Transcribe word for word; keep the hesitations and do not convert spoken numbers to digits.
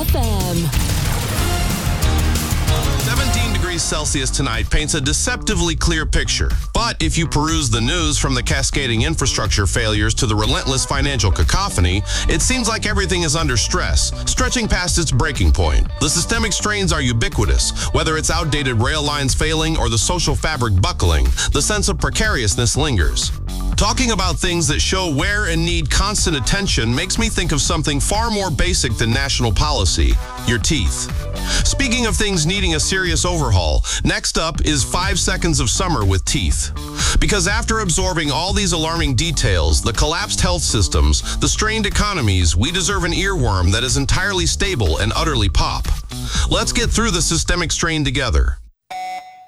F M. seventeen degrees Celsius tonight paints a deceptively clear picture. But if you peruse the news, from the cascading infrastructure failures to the relentless financial cacophony, it seems like everything is under stress, stretching past its breaking point. The systemic strains are ubiquitous. Whether it's outdated rail lines failing or the social fabric buckling, the sense of precariousness lingers. Talking about things that show wear and need constant attention makes me think of something far more basic than national policy: your teeth. Speaking of things needing a serious overhaul, next up is five seconds of summer with teeth. Because after absorbing all these alarming details, the collapsed health systems, the strained economies, we deserve an earworm that is entirely stable and utterly pop. Let's get through the systemic strain together.